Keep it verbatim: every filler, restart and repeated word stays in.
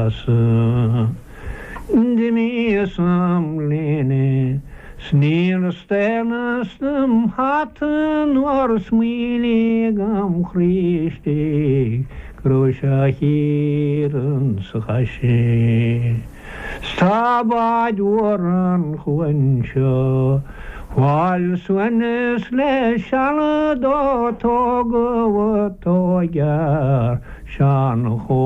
Schasse. De meesam lene, sneer sternestem hatten war smiligam Christi, Krosha hieren schashe. Stabad waran khwansha, wal swanes le shala do togo togar, shan